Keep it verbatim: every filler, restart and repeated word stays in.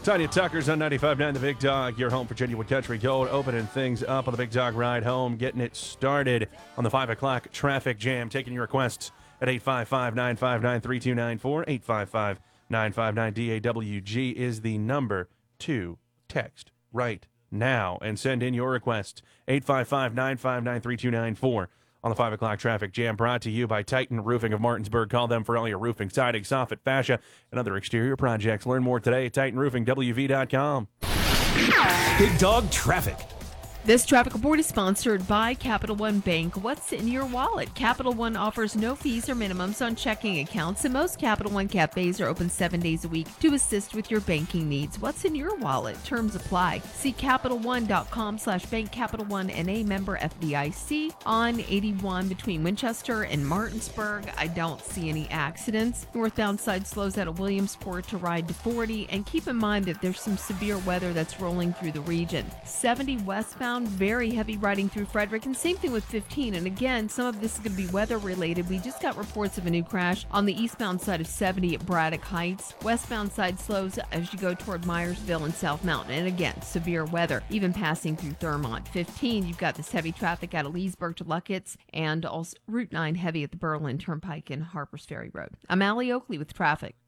Tanya Tucker's on ninety-five point nine The Big Dog, your home for genuine country gold, opening things up on the Big Dog Ride Home, getting it started on the five o'clock traffic jam, taking your requests at eight five five, nine five nine, three two nine four, eight five five, nine five nine, D A W G is the number to text right now and send in your requests, eight five five, nine five nine, three two nine four. On the five o'clock traffic jam, brought to you by Titan Roofing of Martinsburg. Call them for all your roofing, siding, soffit, fascia, and other exterior projects. Learn more today at titan roofing w v dot com. Big Dog Traffic. This traffic report is sponsored by Capital One Bank. What's in your wallet? Capital One offers no fees or minimums on checking accounts, and most Capital One cafes are open seven days a week to assist with your banking needs. What's in your wallet? Terms apply. See Capital One dot com slash bank. Capital One N A member F D I C on eighty-one between Winchester and Martinsburg. I don't see any accidents. Northbound side slows out of Williamsport to ride to forty, and keep in mind that there's some severe weather that's rolling through the region. seventy westbound, very heavy riding through Frederick, and same thing with fifteen. And again, some of this is going to be weather related. We just got reports of a new crash on the eastbound side of seventy at Braddock Heights. Westbound side slows as you go toward Myersville and South Mountain. And again, severe weather, even passing through Thurmont. fifteen, you've got this heavy traffic out of Leesburg to Luckett's, and also Route nine heavy at the Berlin Turnpike and Harpers Ferry Road. I'm Allie Oakley with traffic.